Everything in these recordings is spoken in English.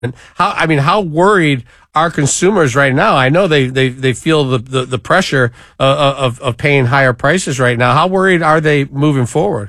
How worried are consumers right now? I know they feel the pressure of paying higher prices right now. How worried are they moving forward?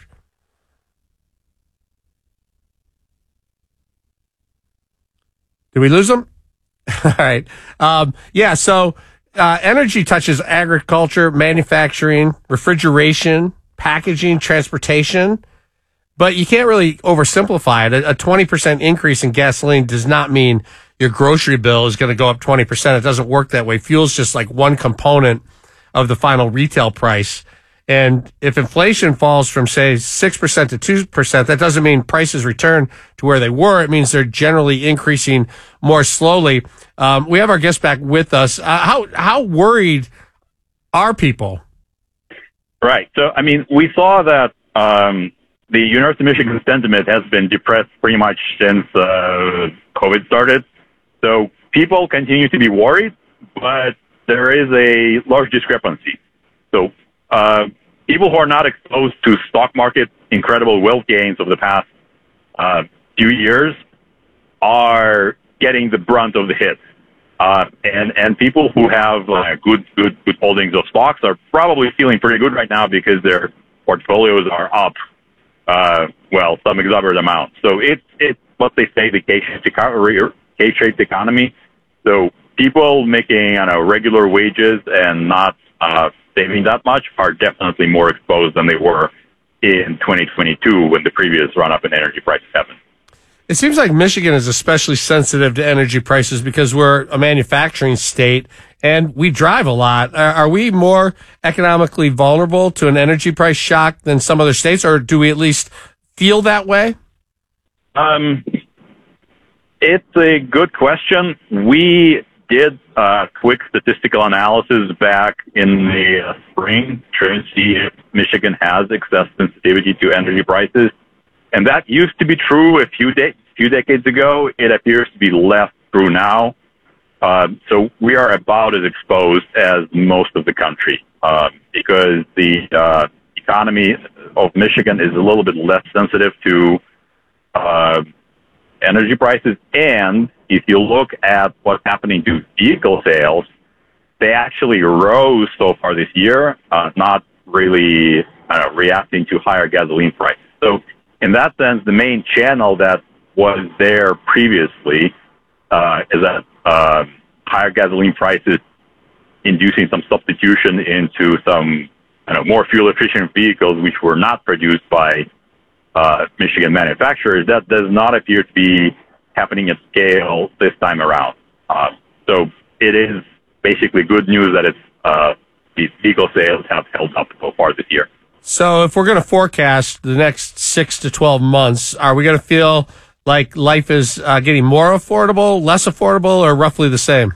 Did we lose them? All right. So energy touches agriculture, manufacturing, refrigeration, packaging, transportation. But you can't really oversimplify it. A 20% increase in gasoline does not mean your grocery bill is going to go up 20%. It doesn't work that way. Fuel's just like one component of the final retail price. And if inflation falls from, say, 6% to 2%, that doesn't mean prices return to where they were. It means they're generally increasing more slowly. We have our guest back with us. How worried are people? Right. So, we saw that the University of Michigan sentiment has been depressed pretty much since COVID started. So people continue to be worried, but there is a large discrepancy. So people who are not exposed to stock market incredible wealth gains over the past few years are getting the brunt of the hit. And people who have good holdings of stocks are probably feeling pretty good right now because their portfolios are up some exorbitant amount. So it's what they say, the K-shaped economy. So people making regular wages and not saving that much are definitely more exposed than they were in 2022 when the previous run-up in energy prices happened. It seems like Michigan is especially sensitive to energy prices because we're a manufacturing state and we drive a lot. Are we more economically vulnerable to an energy price shock than some other states, or do we at least feel that way? It's a good question. We did a quick statistical analysis back in the spring to see if Michigan has excess sensitivity to energy prices. And that used to be true a few decades ago. It appears to be less true now. So we are about as exposed as most of the country because the economy of Michigan is a little bit less sensitive to energy prices. And if you look at what's happening to vehicle sales, they actually rose so far this year, not really reacting to higher gasoline prices. So in that sense, the main channel that was there previously is that higher gasoline prices inducing some substitution into some more fuel-efficient vehicles which were not produced by Michigan manufacturers. That does not appear to be happening at scale this time around. So it is basically good news that these vehicle sales have held up so far this year. So if we're going to forecast the next 6 to 12 months, are we going to feel like life is getting more affordable, less affordable, or roughly the same?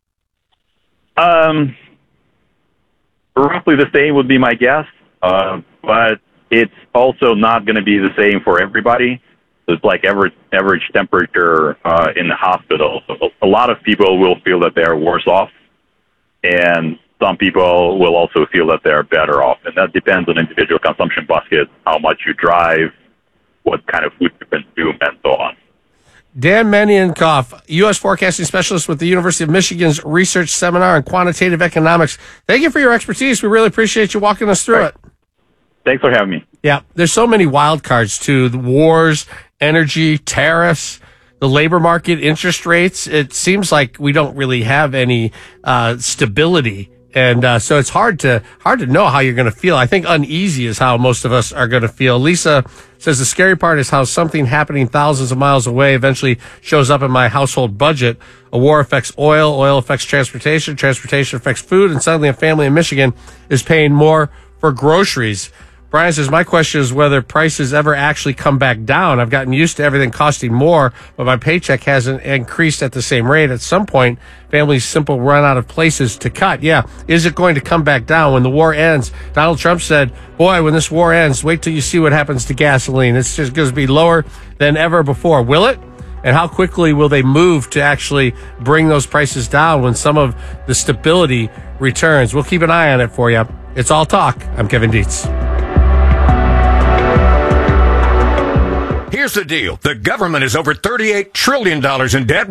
Roughly the same would be my guess, but it's also not going to be the same for everybody. It's like average temperature in the hospital. So a lot of people will feel that they're worse off, and some people will also feel that they're better off. And that depends on individual consumption basket, how much you drive, what kind of food you consume, and so on. Dan Menionkoff, U.S. forecasting specialist with the University of Michigan's Research Seminar on Quantitative Economics. Thank you for your expertise. We really appreciate you walking us through it. Thanks for having me. Yeah, there's so many wild cards, too. The wars, energy, tariffs, the labor market, interest rates. It seems like we don't really have any stability. And so it's hard to know how you're going to feel. I think uneasy is how most of us are going to feel. Lisa says the scary part is how something happening thousands of miles away eventually shows up in my household budget. A war affects oil, oil affects transportation, transportation affects food, and suddenly a family in Michigan is paying more for groceries. Brian says, my question is whether prices ever actually come back down. I've gotten used to everything costing more, but my paycheck hasn't increased at the same rate. At some point, families simply run out of places to cut. Yeah. Is it going to come back down when the war ends? Donald Trump said, boy, when this war ends, wait till you see what happens to gasoline. It's just going to be lower than ever before. Will it? And how quickly will they move to actually bring those prices down when some of the stability returns? We'll keep an eye on it for you. It's All Talk. I'm Kevin Dietz. Here's the deal. The government is over $38 trillion in debt.